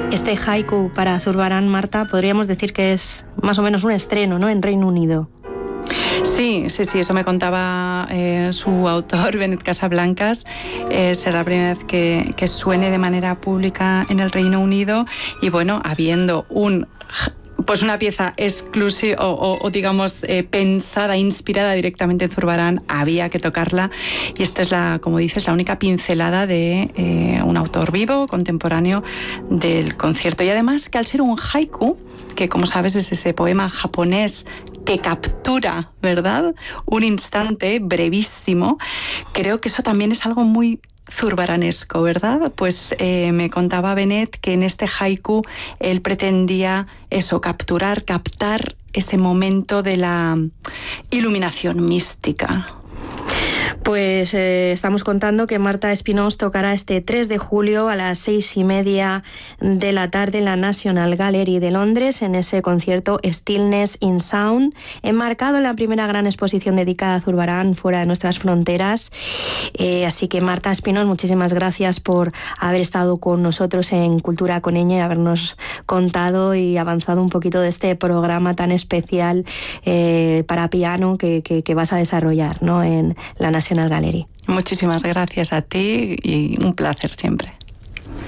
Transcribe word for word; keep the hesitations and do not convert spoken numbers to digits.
Este haiku para Zurbarán, Marta, podríamos decir que es más o menos un estreno, ¿no?, en Reino Unido. Sí, sí, sí, eso me contaba eh, su autor, Benet Casablancas. Eh, será la primera vez que, que suene de manera pública en el Reino Unido y bueno, habiendo un... pues una pieza exclusiva o, o, o digamos eh, pensada, inspirada directamente en Zurbarán, había que tocarla y esta es la, como dices, la única pincelada de eh, un autor vivo, contemporáneo del concierto. Y además que al ser un haiku, que como sabes es ese poema japonés que captura, ¿verdad?, un instante brevísimo, creo que eso también es algo muy zurbaranesco, ¿verdad? Pues eh, me contaba Benet que en este haiku él pretendía eso, capturar, captar ese momento de la iluminación mística. Pues eh, estamos contando que Marta Espinós tocará este tres de julio a las seis y media de la tarde en la National Gallery de Londres, en ese concierto Stillness in Sound, enmarcado en la primera gran exposición dedicada a Zurbarán fuera de nuestras fronteras. Eh, así que Marta Espinós, muchísimas gracias por haber estado con nosotros en Cultura Coneña y habernos contado y avanzado un poquito de este programa tan especial eh, para piano que, que, que vas a desarrollar, ¿no?, en la National Gallery. Muchísimas gracias a ti y un placer siempre.